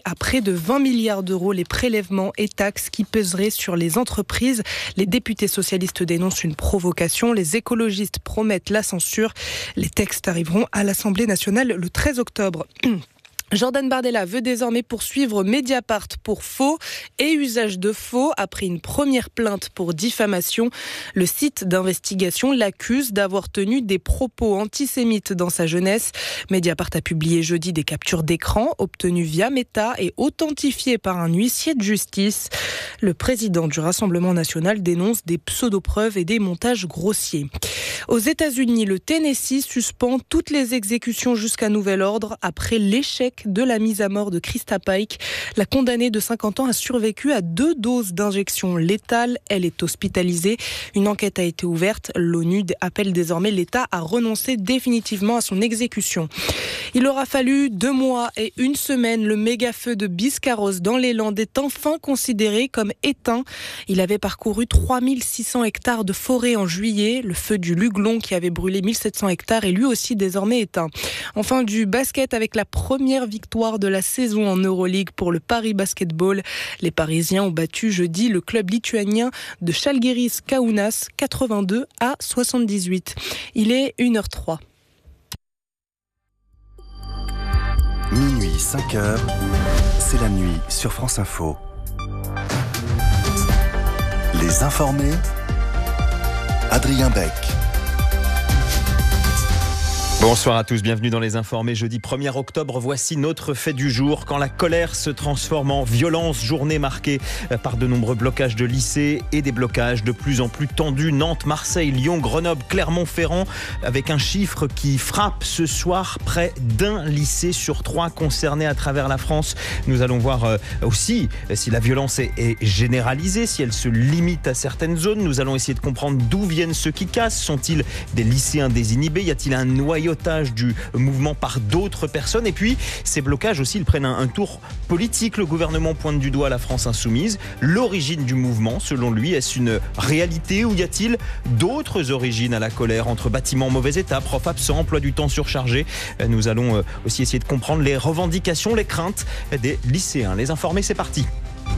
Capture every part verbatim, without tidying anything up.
à près de vingt milliards d'euros les prélèvements et taxes qui pèseraient sur les entreprises. Les députés socialistes dénoncent une provocation. Les écologistes promettent la censure. Les textes arriveront à l'Assemblée nationale le treize octobre. Jordan Bardella veut désormais poursuivre Mediapart pour faux et usage de faux après une première plainte pour diffamation. Le site d'investigation l'accuse d'avoir tenu des propos antisémites dans sa jeunesse. Mediapart a publié jeudi des captures d'écran obtenues via Meta et authentifiées par un huissier de justice. Le président du Rassemblement national dénonce des pseudo-preuves et des montages grossiers. Aux États-Unis, le Tennessee suspend toutes les exécutions jusqu'à nouvel ordre après l'échec de la mise à mort de Krista Pike. La condamnée de cinquante ans a survécu à deux doses d'injection létale. Elle est hospitalisée. Une enquête a été ouverte. L'ONU appelle désormais l'État à renoncer définitivement à son exécution. Il aura fallu deux mois et une semaine. Le méga-feu de Biscarrosse dans les Landes est enfin considéré comme éteint. Il avait parcouru trois mille six cents hectares de forêt en juillet. Le feu du Luglon qui avait brûlé mille sept cents hectares est lui aussi désormais éteint. Enfin, du basket avec la première victoire de la saison en Euroleague pour le Paris Basketball. Les Parisiens ont battu jeudi le club lituanien de Žalgiris Kaunas quatre-vingt-deux à soixante-dix-huit. Il est une heure trois. Minuit, cinq heures, c'est la nuit sur France Info. Les informés, Adrien Beck. Bonsoir à tous, bienvenue dans Les Informés. Jeudi premier octobre, voici notre fait du jour. Quand la colère se transforme en violence, journée marquée par de nombreux blocages de lycées et des blocages de plus en plus tendus. Nantes, Marseille, Lyon, Grenoble, Clermont-Ferrand, avec un chiffre qui frappe ce soir, près d'un lycée sur trois concernés à travers la France. Nous allons voir aussi si la violence est généralisée, si elle se limite à certaines zones. Nous allons essayer de comprendre d'où viennent ceux qui cassent. Sont-ils des lycéens désinhibés ? Y a-t-il un noyau du mouvement par d'autres personnes? Et puis, ces blocages aussi, ils prennent un, un tour politique. Le gouvernement pointe du doigt la France insoumise. L'origine du mouvement, selon lui, est-ce une réalité ou y a-t-il d'autres origines à la colère entre bâtiments en mauvais état, profs absents, emploi du temps surchargé? Nous allons aussi essayer de comprendre les revendications, les craintes des lycéens. Les Informés, c'est parti.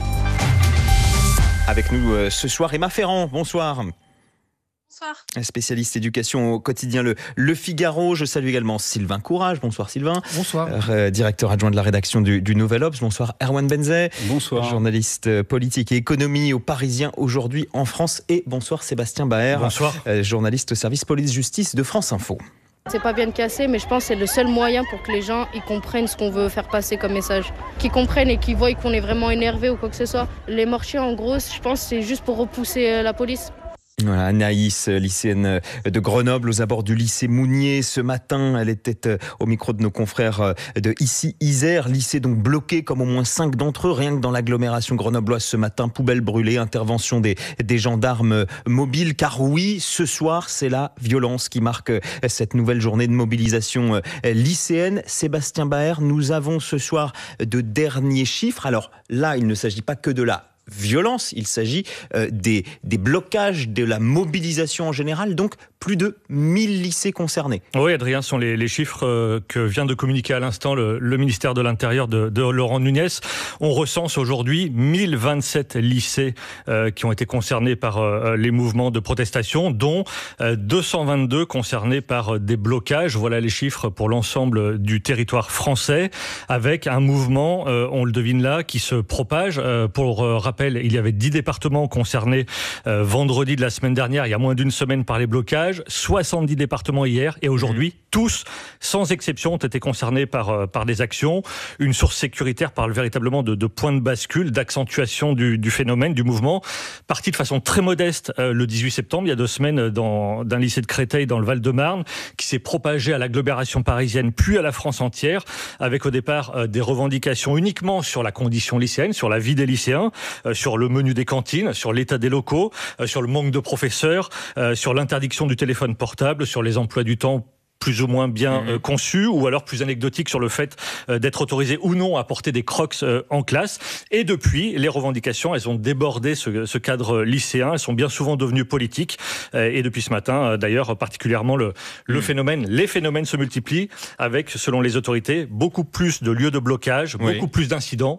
Avec nous ce soir, Emma Ferrand. Bonsoir. Bonsoir. Spécialiste éducation au quotidien Le, Le Figaro. Je salue également Sylvain Courage. Bonsoir Sylvain. Bonsoir. Euh, directeur adjoint de la rédaction du, du Nouvel Obs. Bonsoir Erwan Benzet. Bonsoir. Journaliste politique et économie au Parisien aujourd'hui en France. Et bonsoir Sébastien Baer. Bonsoir. Euh, journaliste au service police-justice de France Info. C'est pas bien de casser, mais je pense que c'est le seul moyen pour que les gens ils comprennent ce qu'on veut faire passer comme message. Qu'ils comprennent et qu'ils voient qu'on est vraiment énervé ou quoi que ce soit. Les mortiers, en gros, je pense que c'est juste pour repousser la police. Voilà, Anaïs, lycéenne de Grenoble, aux abords du lycée Mounier ce matin. Elle était au micro de nos confrères de Ici Isère, lycée donc bloqué comme au moins cinq d'entre eux, rien que dans l'agglomération grenobloise ce matin. Poubelles brûlées, intervention des, des gendarmes mobiles. Car oui, ce soir, c'est la violence qui marque cette nouvelle journée de mobilisation lycéenne. Sébastien Baer, nous avons ce soir de derniers chiffres. Alors là, il ne s'agit pas que de la violence, il s'agit euh, des, des blocages, de la mobilisation en général, donc plus de mille lycées concernés. Oui, Adrien, ce sont les, les chiffres euh, que vient de communiquer à l'instant le, le ministère de l'Intérieur de, de Laurent Nunez. On recense aujourd'hui mille vingt-sept lycées euh, qui ont été concernés par euh, les mouvements de protestation, dont euh, deux cent vingt-deux concernés par euh, des blocages. Voilà les chiffres pour l'ensemble du territoire français, avec un mouvement, euh, on le devine là, qui se propage. Euh, pour euh, rappel, il y avait dix départements concernés euh, vendredi de la semaine dernière, il y a moins d'une semaine par les blocages. soixante-dix départements hier et aujourd'hui, mmh. tous, sans exception, ont été concernés par, par des actions. Une source sécuritaire parle véritablement de, de point de bascule, d'accentuation du, du phénomène, du mouvement. Parti de façon très modeste euh, le dix-huit septembre, il y a deux semaines, dans, d'un lycée de Créteil dans le Val-de-Marne, qui s'est propagé à l'agglomération parisienne, puis à la France entière, avec au départ euh, des revendications uniquement sur la condition lycéenne, sur la vie des lycéens, euh, sur le menu des cantines, sur l'état des locaux, euh, sur le manque de professeurs, euh, sur l'interdiction du téléphone portable, sur les emplois du temps plus ou moins bien mmh. euh, conçu, ou alors plus anecdotique sur le fait euh, d'être autorisé ou non à porter des crocs euh, en classe. Et depuis, les revendications, elles ont débordé ce, ce cadre lycéen, elles sont bien souvent devenues politiques. Euh, et depuis ce matin, euh, d'ailleurs, particulièrement, le, le mmh. phénomène, les phénomènes se multiplient avec, selon les autorités, beaucoup plus de lieux de blocage, oui. beaucoup plus d'incidents